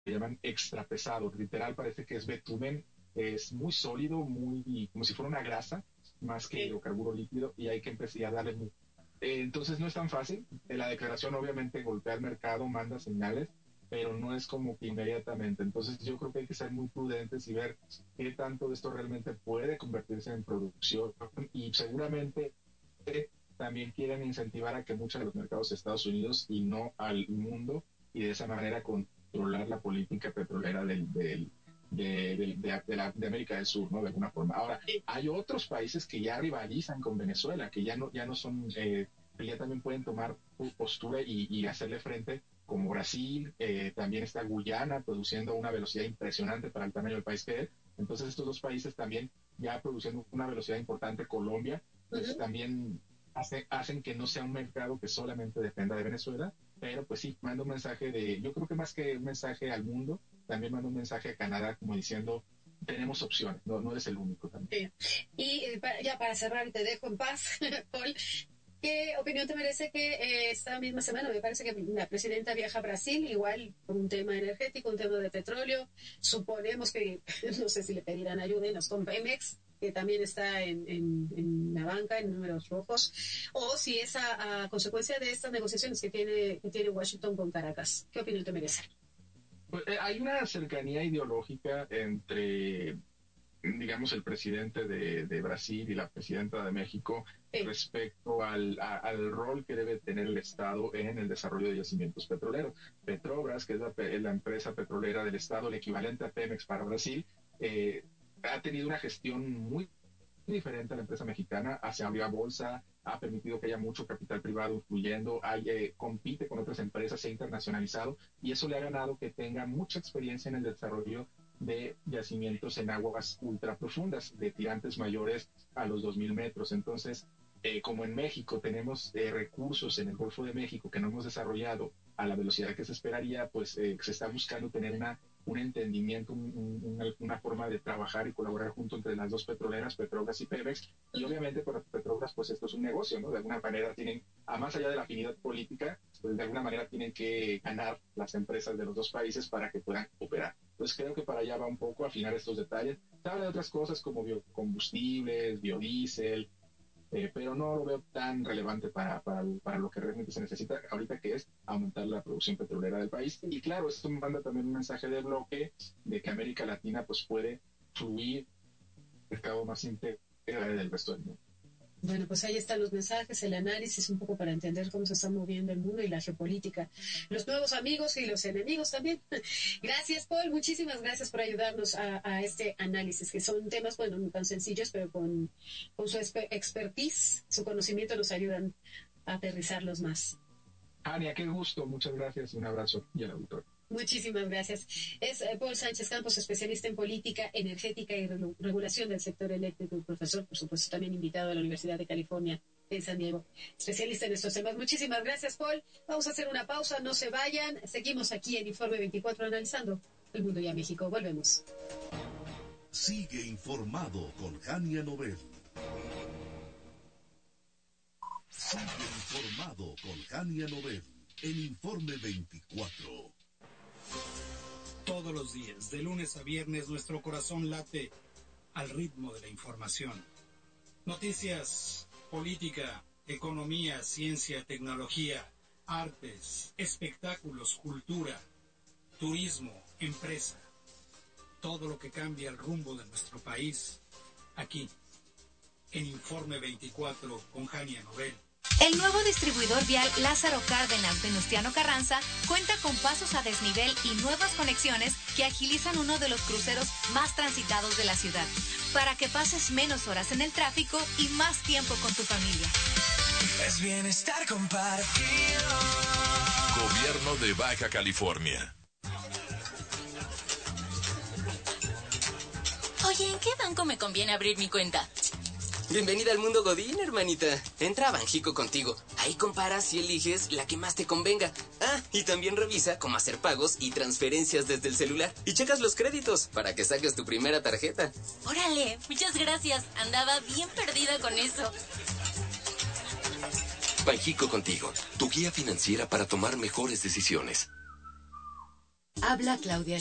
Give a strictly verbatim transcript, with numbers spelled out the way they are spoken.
llaman extra pesado, literal parece que es bitumen, es muy sólido, muy como si fuera una grasa, más que hidrocarburo líquido, y hay que empezar a darle muy... Eh, entonces no es tan fácil. Eh, la declaración obviamente golpea el mercado, manda señales, pero no es como que inmediatamente. Entonces yo creo que hay que ser muy prudentes y ver qué tanto de esto realmente puede convertirse en producción, y seguramente eh, también quieren incentivar a que muchos de los mercados de Estados Unidos y no al mundo, y de esa manera controlar la política petrolera del, del de, de, de, de, la, de América del Sur, ¿no? De alguna forma. Ahora, hay otros países que ya rivalizan con Venezuela, que ya no, ya no son, eh, que ya también pueden tomar postura y, y hacerle frente, como Brasil, eh, también está Guyana produciendo una velocidad impresionante para el tamaño del país que es. Entonces estos dos países también ya produciendo una velocidad importante, Colombia, pues uh-huh. también hace, hacen que no sea un mercado que solamente dependa de Venezuela, pero pues sí, manda un mensaje de, yo creo que más que un mensaje al mundo, también manda un mensaje a Canadá como diciendo, tenemos opciones, no, no eres el único también. Sí. Y eh, para, ya para cerrar, te dejo en paz, Paul. ¿Qué opinión te merece que eh, esta misma semana, me parece que la presidenta viaja a Brasil, igual por un tema energético, un tema de petróleo? Suponemos que, no sé si le pedirán ayuda con Pemex, que también está en, en, en la banca, en números rojos, o si es a, a consecuencia de estas negociaciones que tiene, que tiene Washington con Caracas. ¿Qué opinión te merece? Pues, eh, hay una cercanía ideológica entre, digamos, el presidente de, de Brasil y la presidenta de México sí. respecto al, a, al rol que debe tener el Estado en el desarrollo de yacimientos petroleros. Petrobras, que es la, la empresa petrolera del Estado, el equivalente a Pemex para Brasil, eh, ha tenido una gestión muy diferente a la empresa mexicana, se abrió a bolsa, ha permitido que haya mucho capital privado influyendo, hay, eh, compite con otras empresas, se ha internacionalizado, y eso le ha ganado que tenga mucha experiencia en el desarrollo de yacimientos en aguas ultra profundas, de tirantes mayores a los dos mil metros. Entonces, eh, como en México tenemos eh, recursos en el Golfo de México que no hemos desarrollado a la velocidad que se esperaría, pues eh, se está buscando tener una un entendimiento, un, un, una, una forma de trabajar y colaborar junto entre las dos petroleras, Petrobras y Pemex, y obviamente para Petrobras pues esto es un negocio, ¿no? De alguna manera tienen, a más allá de la afinidad política, pues de alguna manera tienen que ganar las empresas de los dos países para que puedan operar. Entonces creo que para allá va un poco afinar estos detalles. Se habla de otras cosas como biocombustibles, biodiesel, Eh, pero no lo veo tan relevante para, para, para lo que realmente se necesita ahorita, que es aumentar la producción petrolera del país. Y claro, esto manda también un mensaje de bloque de que América Latina pues puede fluir el mercado más integral del resto del mundo. Bueno, pues ahí están los mensajes, el análisis, un poco para entender cómo se está moviendo el mundo y la geopolítica. Los nuevos amigos y los enemigos también. Gracias, Paul. Muchísimas gracias por ayudarnos a, a este análisis, que son temas, bueno, no tan sencillos, pero con, con su expertise, su conocimiento nos ayudan a aterrizarlos más. Ania, qué gusto. Muchas gracias y un abrazo y al auditor. Muchísimas gracias. Es Paul Sánchez Campos, especialista en política energética y regulación del sector eléctrico y profesor, por supuesto, también invitado a la Universidad de California en San Diego, especialista en estos temas. Muchísimas gracias, Paul. Vamos a hacer una pausa, no se vayan. Seguimos aquí en Informe veinticuatro analizando el mundo y a México. Volvemos. Sigue informado con Jania Nobel. Sigue informado con Jania Nobel en Informe veinticuatro. Todos los días, de lunes a viernes, nuestro corazón late al ritmo de la información. Noticias, política, economía, ciencia, tecnología, artes, espectáculos, cultura, turismo, empresa. Todo lo que cambia el rumbo de nuestro país, aquí, en Informe veinticuatro con Jania Nobel. El nuevo distribuidor vial Lázaro Cárdenas Venustiano Carranza cuenta con pasos a desnivel y nuevas conexiones que agilizan uno de los cruceros más transitados de la ciudad, para que pases menos horas en el tráfico y más tiempo con tu familia. Es bienestar compartido. Gobierno de Baja California. Oye, ¿en qué banco me conviene abrir mi cuenta? Bienvenida al mundo Godín, hermanita. Entra a Banjico contigo. Ahí comparas y eliges la que más te convenga. Ah, y también revisa cómo hacer pagos y transferencias desde el celular. Y checas los créditos para que saques tu primera tarjeta. Órale, muchas gracias. Andaba bien perdida con eso. Banjico contigo, tu guía financiera para tomar mejores decisiones. Habla Claudia